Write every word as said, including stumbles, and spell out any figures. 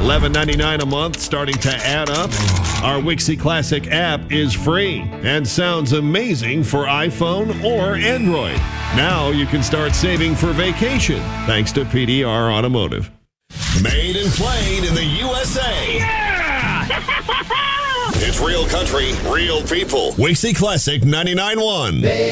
eleven ninety-nine a month, starting to add up. Our Wixie Classic app is free and sounds amazing for iPhone or Android. Now you can start saving for vacation thanks to P D R Automotive. Made and played in the U S A. Yeah! It's real country, real people. Wixie Classic ninety-nine point one.